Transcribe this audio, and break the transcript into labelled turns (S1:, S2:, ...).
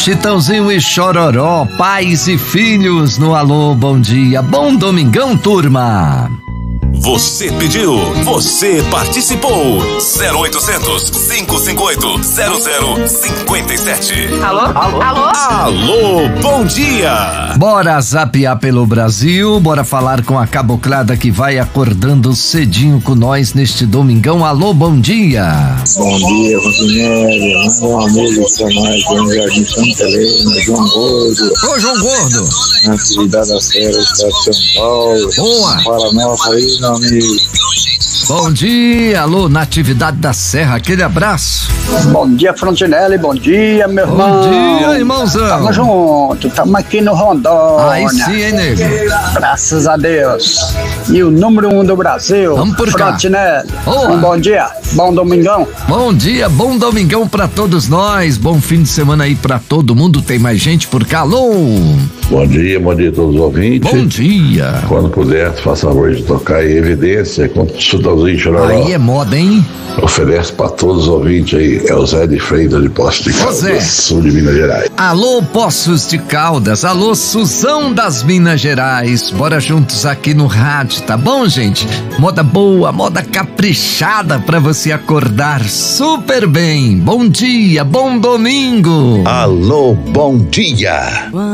S1: Chitãozinho e Chororó, pais e filhos no Alô, bom dia, bom domingão, turma.
S2: Você pediu, você participou. 0800 558 0057.
S3: Alô? Alô? Alô?
S2: Alô, bom dia.
S1: Bora zapear pelo Brasil, bora falar com a caboclada que vai acordando cedinho com nós neste domingão. Alô, bom dia.
S4: Bom dia, Rosinelli. Manda uma música pra nós, no Jardim Santa Helena, João Gordo.
S1: Ô, João Gordo.
S4: Na atividade da Serra, Estado de São Paulo.
S1: Boa.
S4: Fala nova aí, meu amigo.
S1: Bom dia, alô, Natividade da Serra, aquele abraço.
S5: Bom dia, Frontinelli, bom dia, meu irmão.
S1: Bom dia, irmãozão.
S5: Tamo junto, tamo aqui no Rondônia.
S1: Aí sim, hein, nego?
S5: Graças a Deus. E o número 1 do Brasil,
S1: Vamos por cá.
S5: Frontinelli.
S1: Boa.
S5: Um bom dia, bom domingão.
S1: Bom dia, bom domingão pra todos nós, bom fim de semana aí pra todo mundo, tem mais gente por cá, alô.
S6: Bom dia a todos os ouvintes.
S1: Bom dia.
S6: Quando puder, faça favor de tocar aí Evidência com o Chitãozinho e Chororó.
S1: Aí é moda, hein?
S6: Oferece pra todos os ouvintes aí, é o Zé de Freitas de Poços de
S1: Ô, Zé.
S6: Caldas, sul de Minas Gerais.
S1: Alô, Poços de Caldas, alô, Suzão das Minas Gerais, bora juntos aqui no rádio, tá bom, gente? Moda boa, moda caprichada pra você acordar super bem. Bom dia, bom domingo.
S2: Alô, bom dia.